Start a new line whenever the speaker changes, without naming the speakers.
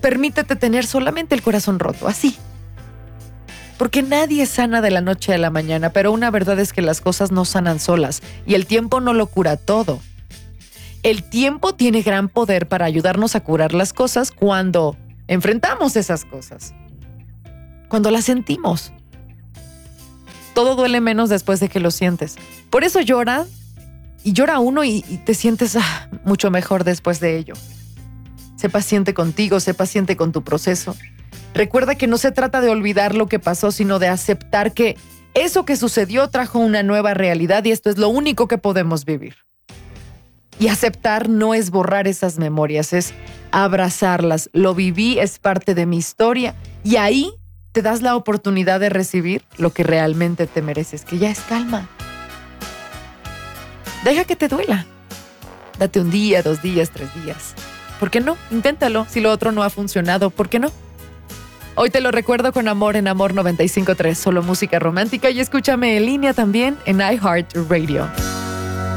permítete tener solamente el corazón roto, así. Porque nadie sana de la noche a la mañana, pero una verdad es que las cosas no sanan solas y el tiempo no lo cura todo. El tiempo tiene gran poder para ayudarnos a curar las cosas cuando enfrentamos esas cosas, cuando las sentimos. Todo duele menos después de que lo sientes. Por eso llora uno y te sientes mucho mejor después de ello. Sé paciente contigo, sé paciente con tu proceso. Recuerda que no se trata de olvidar lo que pasó, sino de aceptar que eso que sucedió trajo una nueva realidad y esto es lo único que podemos vivir. Y aceptar no es borrar esas memorias, es abrazarlas. Lo viví, es parte de mi historia y ahí te das la oportunidad de recibir lo que realmente te mereces, que ya es calma. Deja que te duela. Date 1 día, 2 días, 3 días. ¿Por qué no? Inténtalo. Si lo otro no ha funcionado, ¿por qué no? Hoy te lo recuerdo con amor en Amor 95.3, solo música romántica y escúchame en línea también en iHeartRadio.